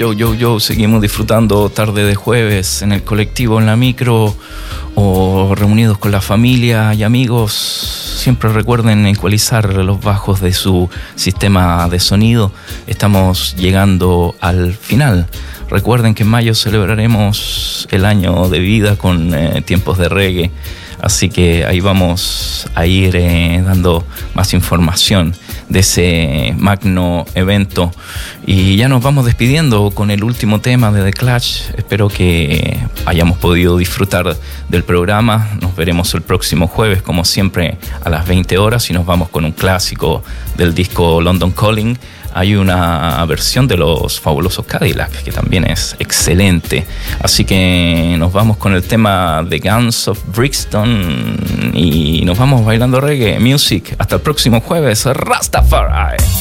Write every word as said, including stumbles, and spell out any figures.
yo, yo, yo, seguimos disfrutando tarde de jueves en el colectivo, en la micro o reunidos con la familia y amigos. Siempre recuerden ecualizar los bajos de su sistema de sonido. Estamos llegando al final. Recuerden que en mayo celebraremos el año de vida con eh, tiempos de reggae. Así que ahí vamos a ir eh, dando más información de ese magno evento. Y ya nos vamos despidiendo con el último tema de The Clash. Espero que hayamos podido disfrutar del programa. Nos veremos el próximo jueves, como siempre, a las veinte horas. Y nos vamos con un clásico del disco London Calling. Hay una versión de los fabulosos Cadillacs que también es excelente. Así que nos vamos con el tema de Guns of Brixton y nos vamos bailando reggae music. Hasta el próximo jueves. Rastafari.